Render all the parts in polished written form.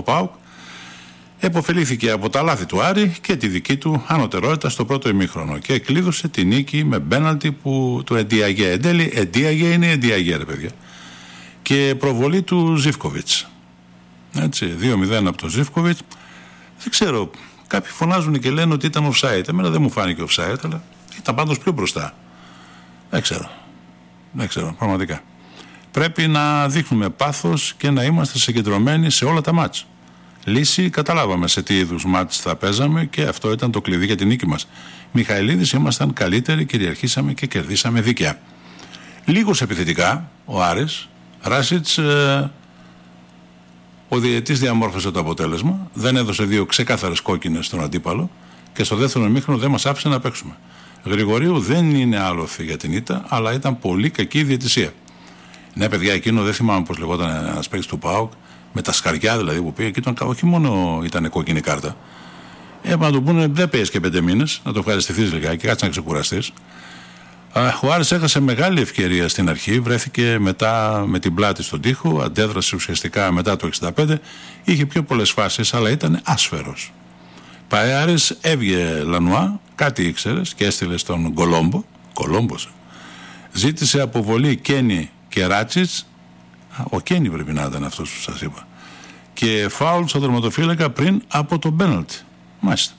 ο ΠΑΟΚ επωφελήθηκε από τα λάθη του Άρη και τη δική του ανωτερότητα στο πρώτο ημίχρονο και κλείδωσε τη νίκη με πέναλτι που του Εντιαγέ. Εν τέλει, Εντιαγέ είναι Εντιαγέ, ρε παιδιά. Και προβολή του Ζίβκοβιτς. Έτσι, 2-0 από τον Ζίβκοβιτς. Δεν ξέρω, κάποιοι φωνάζουν και λένε ότι ήταν offside. Εμένα δεν μου φάνηκε offside, αλλά ήταν πάντως πιο μπροστά. Δεν ξέρω, πραγματικά. Πρέπει να δείχνουμε πάθος και να είμαστε συγκεντρωμένοι σε όλα τα μάτς. Λύση, καταλάβαμε σε τι είδους μάτς θα παίζαμε και αυτό ήταν το κλειδί για την νίκη μας. Μιχαηλίδης, ήμασταν καλύτεροι, κυριαρχήσαμε και κερδίσαμε δίκαια. Λίγος επιθετικά, ο Άρης, Ράσιτς, ο διαιτητής διαμόρφωσε το αποτέλεσμα, δεν έδωσε 2 ξεκάθαρες κόκκινες στον αντίπαλο και στο δεύτερο ημίχρονο δεν μας άφησε να παίξουμε. Γρηγορίου δεν είναι άλοθη για την ήττα, αλλά ήταν πολύ κακή η διαιτησία. Ναι, παιδιά, εκείνο δεν θυμάμαι πώς λεγόταν ένας παίκτης του ΠΑΟΚ, με τα σκαριά δηλαδή που πήγε, και όχι μόνο ήταν κόκκινη κάρτα. Να του πούνε δεν παίζει και 5 μήνες, να το ευχαριστηθείς λιγάκι, κάτσε να ξεκουραστείς. Ο Άρης έχασε μεγάλη ευκαιρία στην αρχή, βρέθηκε μετά με την πλάτη στον τοίχο, αντέδρασε ουσιαστικά μετά το 65, είχε πιο πολλές φάσεις, αλλά ήταν άσφαιρος. Πάει Άρης, έβγε Λανουά, κάτι ήξερες και έστειλε στον Κολόμπος. Ζήτησε αποβολή Κένι και Ράτσιτς, ο Κένι πρέπει να ήταν αυτός που σας είπα, και φάουλ στο τερματοφύλακα πριν από τον πέναλτι. Μάλιστα.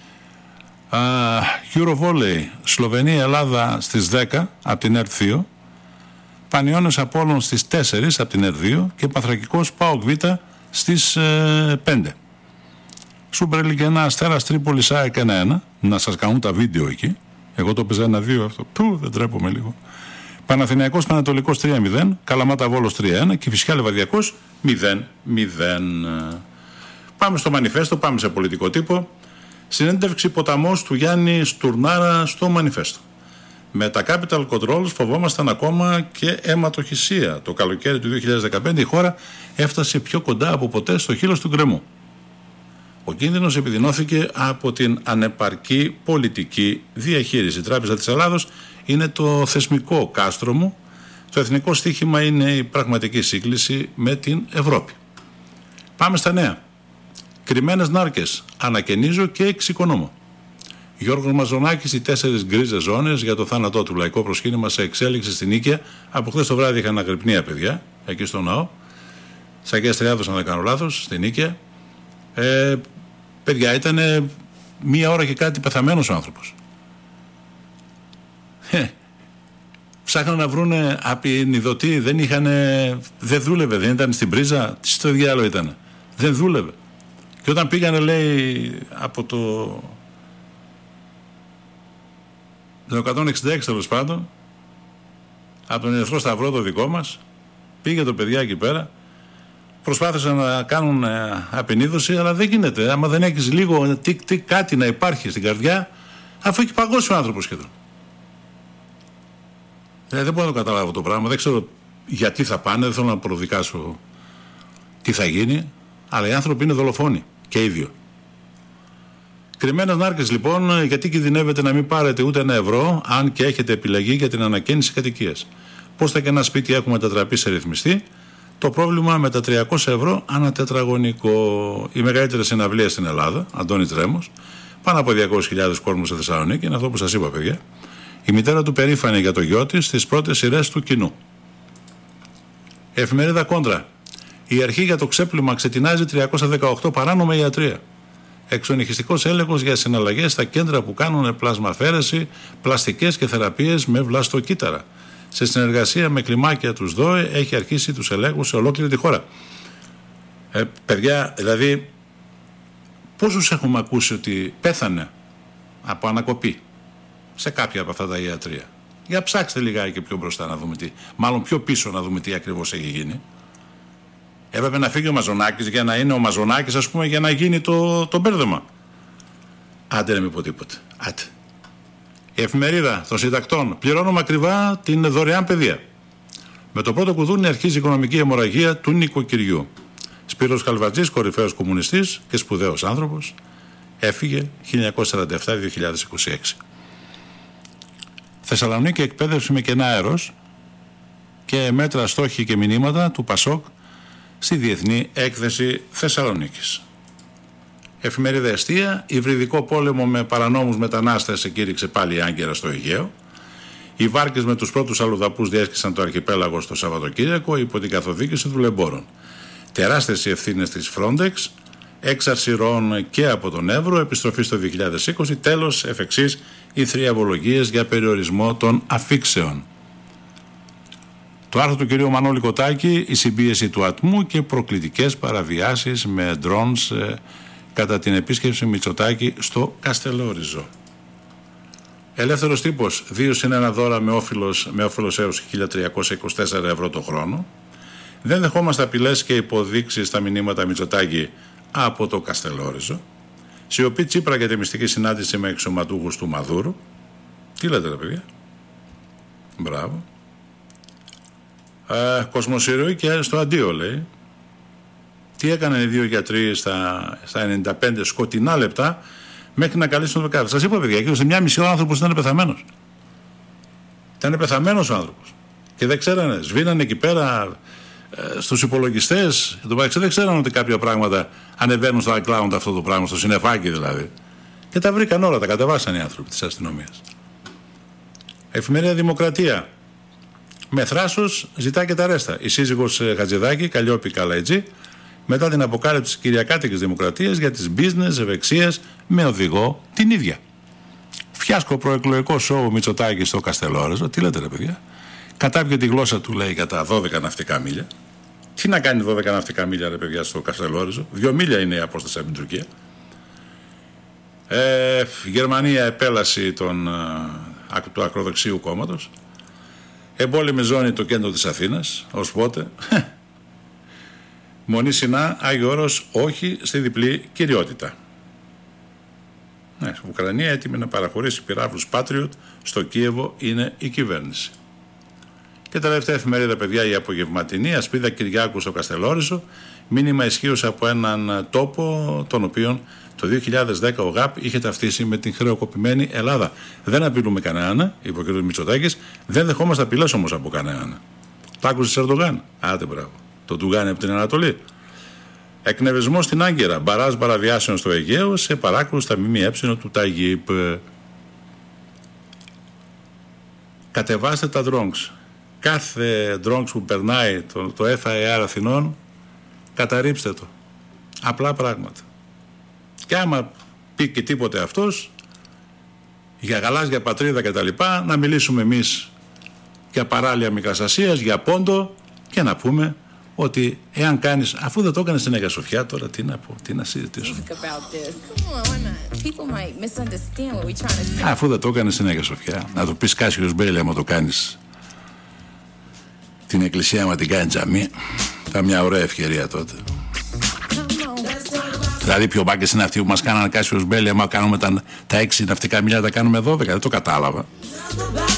Eurovolley, Σλοβενία-Ελλάδα στις 10 από την ΕΡΤ2, Πανιώνες Απόλλων στις 4 από την ΕΡΤ2 και Παθρακικός ΠΑΟΚ Β στις 5. Σούπερ Λιγκ 1, Αστέρας Τρίπολης ΑΕΚ 1-1. Να σας κάνουν τα βίντεο εκεί. Εγώ το παίζα 1-2 αυτό. Δεν τρέπομαι λίγο. Παναθηναϊκός Πανατολικός 3-0. Καλαμάτα Βόλος 3-1. Και Κηφισιά Λεβαδιακός 0-0. Πάμε στο μανιφέστο, πάμε σε πολιτικό τύπο. Συνέντευξη ποταμός του Γιάννη Στουρνάρα στο μανιφέστο. Με τα capital controls φοβόμασταν ακόμα και αιματοχυσία. Το καλοκαίρι του 2015 η χώρα έφτασε πιο κοντά από ποτέ στο χείλος του γκρεμού. Ο κίνδυνος επιδεινώθηκε από την ανεπαρκή πολιτική διαχείριση. Η Τράπεζα της Ελλάδος είναι το θεσμικό κάστρωμο. Το εθνικό στίχημα είναι η πραγματική σύγκληση με την Ευρώπη. Πάμε στα νέα. Κρυμμένες νάρκες. Ανακαινίζω και εξοικονόμω. Γιώργος Μαζονάκης, οι 4 γκρίζες ζώνες για το θάνατό του. Λαϊκό προσκύνημα σε εξέλιξη στην Νίκαια. Από χθες το βράδυ είχαν αγρυπνία παιδιά, εκεί στο ναό. Σαγγές Τριάδος, αν δεν κάνω λάθος, στην Νίκαια. Παιδιά, ήταν 1 ώρα και κάτι πεθαμένος ο άνθρωπος. Ψάχναν να βρούνε απεινιδωτή, δεν δούλευε, δεν ήταν στην πρίζα, τι στο διάλογο ήταν. Δεν δούλευε. Και όταν πήγανε, λέει, από το 166 τέλος πάντων, από τον Ερυθρό Σταυρό το δικό μας, πήγε το παιδιά εκεί πέρα, προσπάθησαν να κάνουν απεινίδωση, αλλά δεν γίνεται. Άμα δεν έχεις λίγο κάτι να υπάρχει στην καρδιά, αφού έχει παγώσει ο άνθρωπος σχεδόν. Δεν μπορώ να το καταλάβω το πράγμα. Δεν ξέρω γιατί θα πάνε, δεν θέλω να προδικάσω τι θα γίνει, αλλά οι άνθρωποι είναι δολοφόνοι και ίδιο. Κρυμμένες νάρκες λοιπόν, γιατί κινδυνεύετε να μην πάρετε ούτε 1 ευρώ, αν και έχετε επιλεγεί για την ανακαίνιση κατοικίας. Πώς θα και ένα σπίτι έχουμε μετατραπεί σε ρυθμιστή, το πρόβλημα με τα 300 ευρώ ανά τετραγωνικό. Η μεγαλύτερη συναυλία στην Ελλάδα, Αντώνη Τρέμος, πάνω από 200.000 κόσμος στη Θεσσαλονίκη, είναι αυτό που σας είπα, παιδιά. Η μητέρα του περήφανη για το γιο της στις πρώτες σειρές του κοινού. Εφημερίδα Κόντρα. Η αρχή για το ξέπλυμα ξετινάζει 318 παράνομα ιατρία. Εξονυχιστικός έλεγχος για συναλλαγές στα κέντρα που κάνουν πλασμαφέρεση, πλαστικές και θεραπείες με βλαστοκύτταρα. Σε συνεργασία με κλιμάκια τους ΔΟΕ έχει αρχίσει τους ελέγχους σε ολόκληρη τη χώρα. Παιδιά, δηλαδή, πόσους έχουμε ακούσει ότι πέθανε από ανακοπή σε κάποια από αυτά τα ιατρεία? Για ψάξτε λιγάκι πιο μπροστά να δούμε τι, μάλλον πιο πίσω να δούμε τι ακριβώς έχει γίνει. Έπρεπε να φύγει ο Μαζονάκης για να είναι ο Μαζονάκης, ας πούμε, για να γίνει το μπέρδεμα. Άντε να μην πω τίποτε. Άντε. Η εφημερίδα των συντακτών. Πληρώνουμε ακριβά την δωρεάν παιδεία. Με το πρώτο κουδούνι αρχίζει η οικονομική αιμορραγία του νοικοκυριού. Σπύρος Καλβατζής, κορυφαίος κομμουνιστής και σπουδαίος άνθρωπος, έφυγε 1947-2026. Θεσσαλονίκη, εκπαίδευση με κενά αέρος και μέτρα, στόχοι και μηνύματα του ΠΑΣΟΚ στη Διεθνή Έκθεση Θεσσαλονίκης. Εφημερίδα Εστία, υβριδικό πόλεμο με παρανόμους μετανάστες εκήρυξε πάλι άγκαιρα στο Αιγαίο. Οι βάρκες με τους πρώτους αλλοδαπούς διέσχισαν το αρχιπέλαγο στο Σαββατοκύριακο υπό την καθοδήγηση δουλεμπόρων. Τεράστιες οι ευθύνες της Frontex, έξαρση ροών και από τον Εύρο, επιστροφή στο 2020, τέλος εφ' εξής οι θριαβολογίες για περιορισμό των αφήξεων. Το άρθρο του κ. Μανώλη Κοτάκη, η συμπίεση του ατμού και προκλητικές παραβιάσεις με drones κατά την επίσκεψη Μητσοτάκη στο Καστελόριζο. Ελεύθερος τύπος, 2+1 δώρα με όφελος έως 1.324 ευρώ το χρόνο. Δεν δεχόμαστε απειλές και υποδείξεις στα μηνύματα Μητσοτάκη από το Καστελόριζο. Σιωπή Τσίπρα για τη μυστική συνάντηση με εξωματούχους του Μαδούρου. Τι λέτε ρε παιδιά? Μπράβο. Κοσμοσυρωή και στο αντίο λέει. Τι έκαναν οι δύο γιατροί στα 95 σκοτεινά λεπτά μέχρι να καλύψουν το κάθε. Σας είπα παιδιά, και σε μια μισή ώρα ο άνθρωπος ήταν πεθαμένος. Ήταν πεθαμένος ο άνθρωπος. Και δεν ξέρανε, σβήνανε εκεί πέρα στους υπολογιστές. Δεν ξέρανε ότι κάποια πράγματα ανεβαίνουν στο iCloud αυτό το πράγμα, στο συννεφάκι δηλαδή. Και τα βρήκαν όλα, τα κατεβάσαν οι άνθρωποι της αστυνομίας. Εφημερίδα Δημοκρατία. Με θράσος ζητά και τα ρέστα. Η σύζυγος Χατζηδάκη, Καλλιόπη Καλαϊτζή, μετά την αποκάλυψη της Κυριακάτικης Δημοκρατίας για τις business ευεξίες με οδηγό την ίδια. Φιάσκο προεκλογικό σόου Μητσοτάκη στο Καστελόριζο. Τι λέτε ρε παιδιά? Κατάπιε τη γλώσσα του λέει για τα 12 ναυτικά μίλια. Τι να κάνει 12 ναυτικά μίλια ρε παιδιά στο Καστελόριζο? 2 μίλια είναι η απόσταση από την Τουρκία. Γερμανία επέλαση του ακροδεξίου κόμματος. Εμπόλεμη ζώνη το κέντρο της Αθήνας. Ως πότε? Μονή Σινά, Άγιο Όρος, όχι στη διπλή κυριότητα. Ουκρανία έτοιμη να παραχωρήσει πυράβλους Patriot στο Κίεβο είναι η κυβέρνηση. Και τελευταία εφημερίδα παιδιά, η απογευματινή, ασπίδα Κυριάκου στο Καστελόριζο, μήνυμα ισχύως από έναν τόπο τον οποίον το 2010 ο ΓΑΠ είχε ταυτίσει με την χρεοκοπημένη Ελλάδα. Δεν απειλούμε κανέναν, είπε ο κ. Μητσοτάκης, δεν δεχόμαστε απειλές όμως από κανέναν. Το άκουσε Ερντογάν? Άντε μπράβο. Το Ντουγάνι από την Ανατολή. Εκνευρισμό στην Άγκυρα. Μπαράζ παραβιάσεων στο Αιγαίο σε παράκρουση στα ΜΜΕ του Ταγίπ. Κατεβάστε τα drones. Κάθε drones που περνάει το FAR Αθηνών, καταρρύψτε το. Απλά πράγματα. Και άμα πει και τίποτε αυτός για γαλάζια πατρίδα κτλ., να μιλήσουμε εμείς για παράλια Μικράς Ασίας, για πόντο και να πούμε ότι εάν κάνεις, αφού δεν το έκανες στην Αγία Σοφιά, τώρα τι να πω, τι να συζητήσω. Αφού δεν το έκανες στην Αγία Σοφιά, να το πεις Κάσιος Μπέλη, άμα το κάνεις την εκκλησία, άμα την κάνει τζαμί, θα μια ωραία ευκαιρία τότε. Δηλαδή πιο μπάκες είναι αυτοί που μας κάνανε Κάσιος Μπέλη, άμα κάνουμε τα 6 ναυτικά μίλια, τα κάνουμε 12, δεν το κατάλαβα.